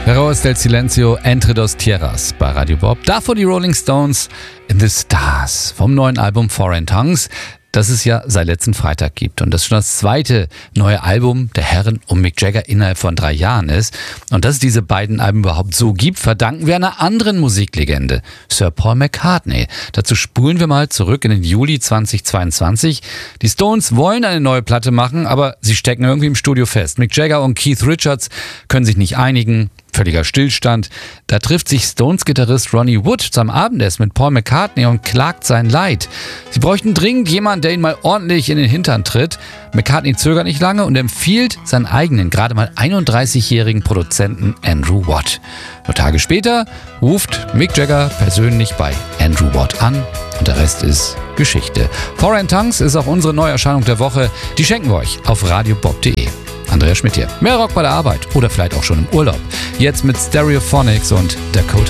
Heroes del Silencio, Entre dos Tierras bei Radio Bob. Davor die Rolling Stones in The Stars vom neuen Album Foreign Tongues, das es ja seit letzten Freitag gibt. Und das schon das zweite neue Album der Herren um Mick Jagger innerhalb von 3 Jahren ist. Und dass es diese beiden Alben überhaupt so gibt, verdanken wir einer anderen Musiklegende, Sir Paul McCartney. Dazu spulen wir mal zurück in den Juli 2022. Die Stones wollen eine neue Platte machen, aber sie stecken irgendwie im Studio fest. Mick Jagger und Keith Richards können sich nicht einigen. Völliger Stillstand. Da trifft sich Stones-Gitarrist Ronnie Wood zum Abendessen mit Paul McCartney und klagt sein Leid. Sie bräuchten dringend jemanden, der ihn mal ordentlich in den Hintern tritt. McCartney zögert nicht lange und empfiehlt seinen eigenen, gerade mal 31-jährigen Produzenten Andrew Watt. Nur Tage später ruft Mick Jagger persönlich bei Andrew Watt an und der Rest ist Geschichte. Foreign Tongues ist auch unsere Neuerscheinung der Woche. Die schenken wir euch auf radiobob.de. Andreas Schmidt hier. Mehr Rock bei der Arbeit oder vielleicht auch schon im Urlaub. Jetzt mit Stereophonics und Dakota.